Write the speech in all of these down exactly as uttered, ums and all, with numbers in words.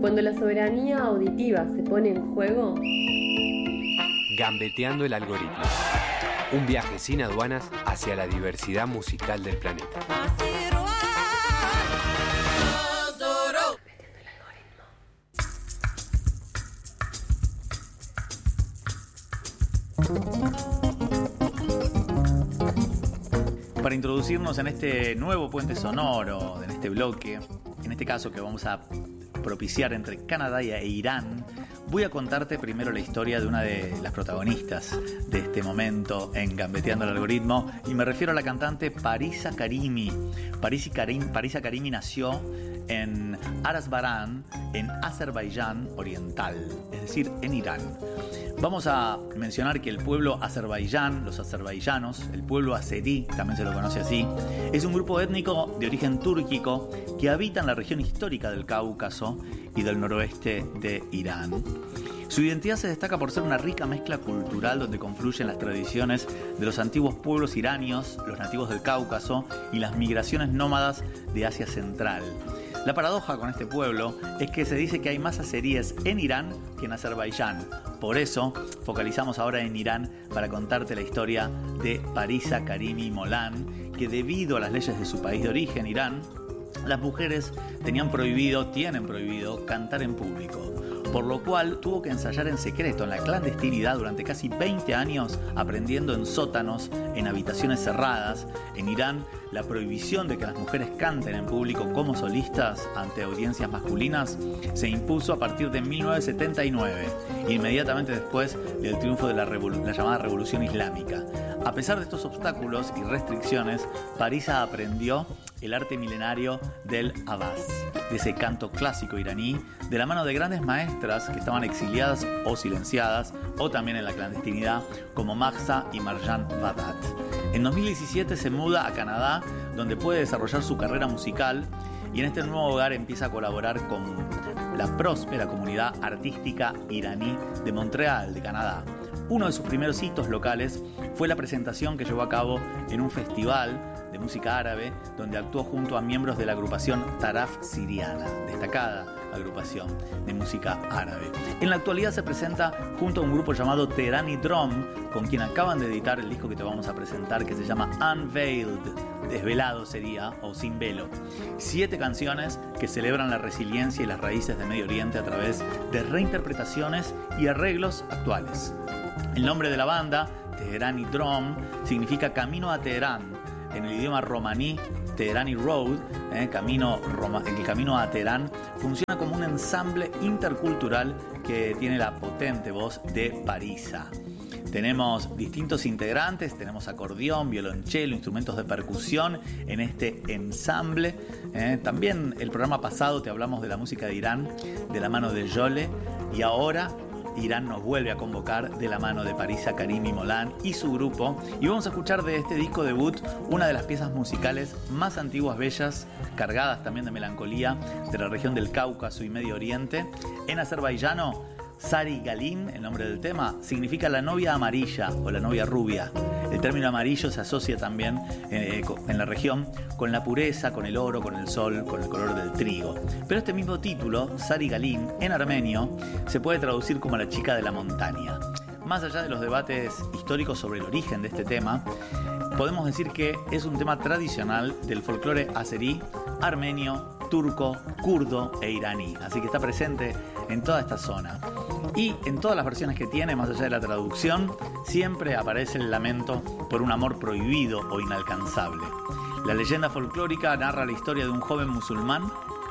Cuando la soberanía auditiva se pone en juego... Gambeteando el algoritmo. Un viaje sin aduanas hacia la diversidad musical del planeta. Para introducirnos en este nuevo puente sonoro, en este bloque, en este caso que vamos a propiciar entre Canadá e Irán, voy a contarte primero la historia de una de las protagonistas de este momento en Gambeteando el Algoritmo, y me refiero a la cantante Parisa Karimi. Parisa Karimi, Parisa Karimi nació en Aras Baran, en Azerbaiyán Oriental, es decir, en Irán. Vamos a mencionar que el pueblo azerbaiyán, los azerbaiyanos, el pueblo azerí, también se lo conoce así, es un grupo étnico de origen túrquico que habita en la región histórica del Cáucaso y del noroeste de Irán. Su identidad se destaca por ser una rica mezcla cultural donde confluyen las tradiciones de los antiguos pueblos iranios, los nativos del Cáucaso y las migraciones nómadas de Asia Central. La paradoja con este pueblo es que se dice que hay más azeríes en Irán que en Azerbaiyán. Por eso focalizamos ahora en Irán para contarte la historia de Parisa Karimi Molan, que debido a las leyes de su país de origen, Irán, las mujeres tenían prohibido, tienen prohibido cantar en público, por lo cual tuvo que ensayar en secreto, en la clandestinidad, durante casi veinte años, aprendiendo en sótanos, en habitaciones cerradas. En Irán, la prohibición de que las mujeres canten en público como solistas ante audiencias masculinas se impuso a partir de mil novecientos setenta y nueve, inmediatamente después del triunfo de la, revolu- la llamada Revolución Islámica. A pesar de estos obstáculos y restricciones, Parisa aprendió el arte milenario del Avaz, de ese canto clásico iraní, de la mano de grandes maestras que estaban exiliadas o silenciadas, o también en la clandestinidad, como Mahsa y Marjan Vadat. En dos mil diecisiete se muda a Canadá, donde puede desarrollar su carrera musical, y en este nuevo hogar empieza a colaborar con la próspera comunidad artística iraní de Montreal, de Canadá. Uno de sus primeros hitos locales fue la presentación que llevó a cabo en un festival de música árabe, donde actuó junto a miembros de la agrupación Taraf Siriana, destacada agrupación de música árabe. En la actualidad se presenta junto a un grupo llamado Teherani Drum, con quien acaban de editar el disco que te vamos a presentar, que se llama Unveiled, desvelado sería, o sin velo. Siete canciones que celebran la resiliencia y las raíces de Medio Oriente a través de reinterpretaciones y arreglos actuales. El nombre de la banda, Teherani Drum, significa Camino a Teherán. En el idioma romaní, Teherani Road, eh, camino, Roma, el camino a Teherán, funciona como un ensamble intercultural que tiene la potente voz de Parisa. Tenemos distintos integrantes, tenemos acordeón, violonchelo, instrumentos de percusión en este ensamble. Eh, también el programa pasado te hablamos de la música de Irán, de la mano de Jole, y ahora Irán nos vuelve a convocar de la mano de Parisa Karimi Molan y su grupo, y vamos a escuchar de este disco debut una de las piezas musicales más antiguas, bellas, cargadas también de melancolía, de la región del Cáucaso y Medio Oriente. En azerbaiyano, Sari Galin, el nombre del tema, significa la novia amarilla o la novia rubia. El término amarillo se asocia también eh, en la región con la pureza, con el oro, con el sol, con el color del trigo. Pero este mismo título, Sari Galin, en armenio, se puede traducir como la chica de la montaña. Más allá de los debates históricos sobre el origen de este tema, podemos decir que es un tema tradicional del folclore azerí, armenio, turco, kurdo e iraní. Así que está presente en toda esta zona. Y en todas las versiones que tiene, más allá de la traducción, siempre aparece el lamento por un amor prohibido o inalcanzable. La leyenda folclórica narra la historia de un joven musulmán,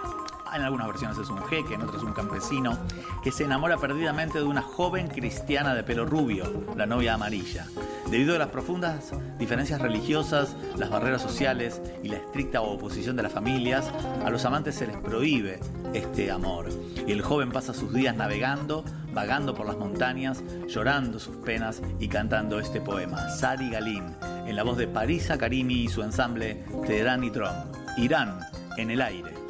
en algunas versiones es un jeque, en otras un campesino, que se enamora perdidamente de una joven cristiana de pelo rubio, la novia amarilla. Debido a las profundas diferencias religiosas, las barreras sociales y la estricta oposición de las familias, a los amantes se les prohíbe este amor. Y el joven pasa sus días navegando, vagando por las montañas, llorando sus penas y cantando este poema, Sari Galin, en la voz de Parisa Karimi y su ensamble Teherani Drum. Irán en el aire.